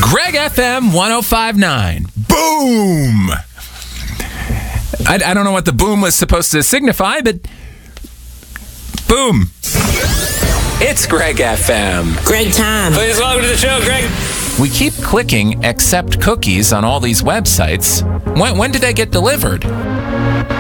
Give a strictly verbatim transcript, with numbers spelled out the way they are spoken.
Greg F M one oh five point nine. Boom! I, I don't know what the boom was supposed to signify, but boom. It's Greg F M. Great time. Please welcome to the show, Greg. We keep clicking accept cookies on all these websites. When, when do they get delivered?